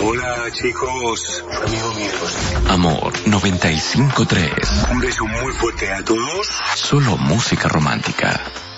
Hola, chicos, amigos míos. Amor 95.3. Un beso muy fuerte a todos. Solo música romántica.